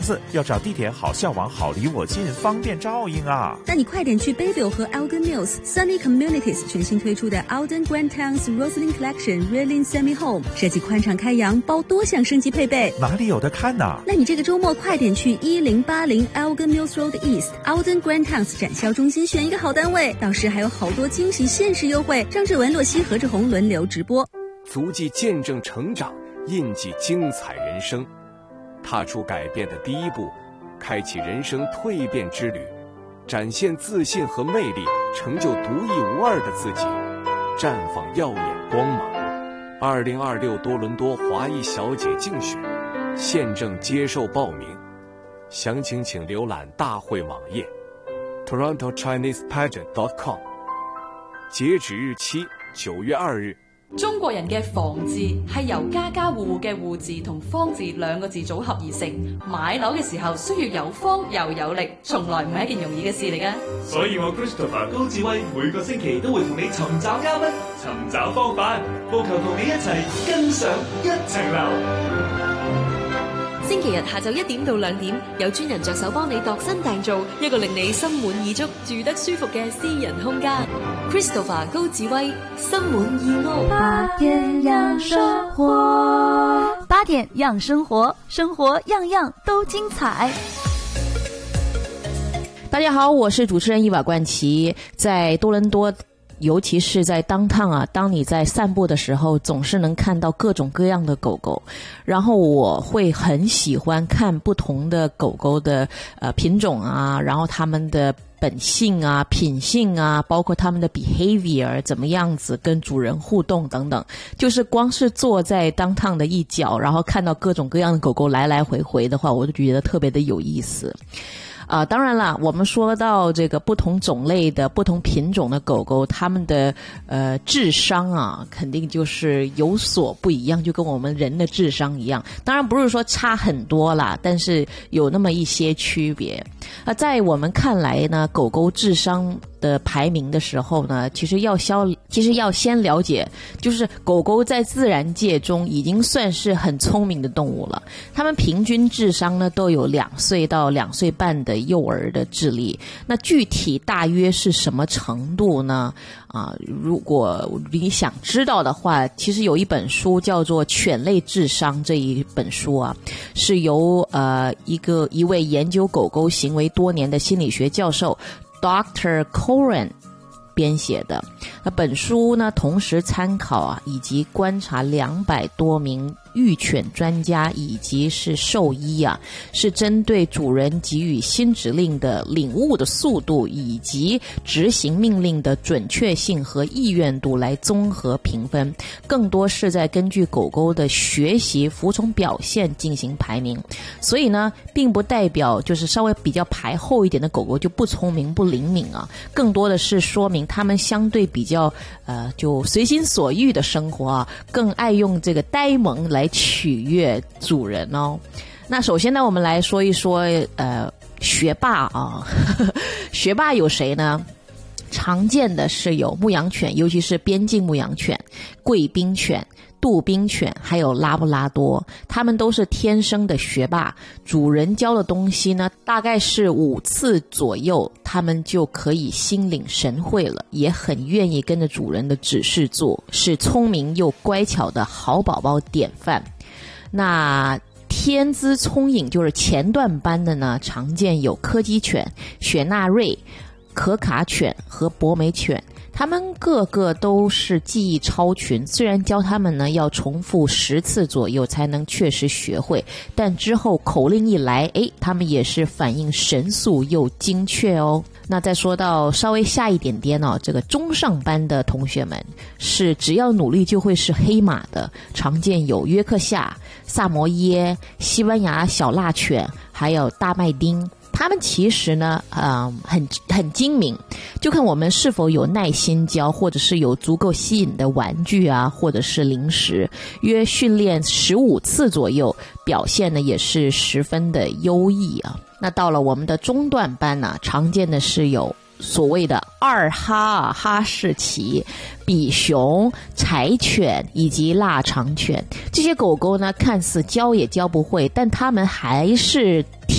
次，要找地点好校网好离我近，方便照应啊。 那你快点去 Bayville 和 Elgin Mills Sunny Communities 全新推出的 Alden Grand Towns Roslyn Collection Reeling Semi Home， 设计宽敞开阳，包多项升级配备。 哪里有的看呢？ 那你这个周末快点去1080 Elgin Mills Road East Alden Grand Towns 展销中心选一个好单位，到时还有好多惊喜限时优惠。张志文、洛西、何志宏轮流直播， 足迹见证成长，印记精彩人生，踏出改变的第一步，开启人生蜕变之旅，展现自信和魅力，成就独一无二的自己，绽放耀眼光芒。2026多伦多华裔小姐竞选现正接受报名，详情请浏览大会网页 TorontoChinesePageant.com， 截止日期9月2日。 中國人嘅房字係由家家戶戶嘅戶字同方字兩個字組合而成，買樓嘅時候需要有方又有力，從來唔係一件容易嘅事嚟㗎。 所以我 Christopher 高志威每個星期都會同你尋找嘉賓，尋找方法，務求同你一齊跟上一層樓。 星期日下晝1點到2點，有專人着手幫你度身訂造一個令你心滿意足、住得舒服嘅私人空間。Christopher 高志威，心滿意屋。 8點養生活，8點養生活，生活樣樣都精彩。 大家好，我是主持人伊娃冠琪，在多倫多。尤其是在downtown啊，当你在散步的时候，总是能看到各种各样的狗狗，然后我会很喜欢看不同的狗狗的品种啊，然后它们的本性啊、品性啊，包括它们的 behavior 怎么样子跟主人互动等等，就是光是坐在downtown的一角，然后看到各种各样的狗狗来来回回的话，我就觉得特别的有意思。当然了，我们说到这个不同种类的不同品种的狗狗，它们的智商啊，肯定就是有所不一样，就跟我们人的智商一样。当然不是说差很多啦，但是有那么一些区别。在我们看来呢，狗狗智商的排名的时候呢，其实要先了解，就是狗狗在自然界中已经算是很聪明的动物了。它们平均智商呢都有2岁到2岁半的幼儿的智力。那具体大约是什么程度呢？如果你想知道的话，其实有一本书叫做《犬类智商》，这一本书啊，是由一位研究狗狗行为多年的心理学教授 Dr. Coren 编写的。那本书呢，同时参考以及观察200多名育犬专家以及是兽医是针对主人给予新指令的领悟的速度以及执行命令的准确性和意愿度来综合评分，更多是在根据狗狗的学习服从表现进行排名。所以呢，并不代表就是稍微比较排后一点的狗狗就不聪明不灵敏更多的是说明它们相对比较就随心所欲的生活更爱用这个呆萌来取悦主人哦。那首先呢，我们来说一说学霸学霸有谁呢？常见的是有牧羊犬，尤其是边境牧羊犬、贵宾犬、杜宾犬还有拉布拉多，它们都是天生的学霸。主人教的东西呢，大概是5次左右，它们就可以心领神会了，也很愿意跟着主人的指示做，是聪明又乖巧的好宝宝典范。那天资聪颖就是前段班的呢，常见有柯基犬、雪纳瑞、可卡犬和博美犬，他们个个都是记忆超群，虽然教他们呢要重复10次左右才能确实学会，但之后口令一来，他们也是反应神速又精确哦。那再说到稍微下一点点这个中上班的同学们，是只要努力就会是黑马的，常见有约克夏、萨摩耶、西班牙小腊犬，还有大麦丁。他们其实呢很精明，就看我们是否有耐心教，或者是有足够吸引的玩具或者是零食。约训练15次左右，表现呢也是十分的优异那到了我们的中段班常见的是有所谓的2哈、哈士奇、比熊、柴犬以及腊肠犬。这些狗狗呢，看似教也教不会，但它们还是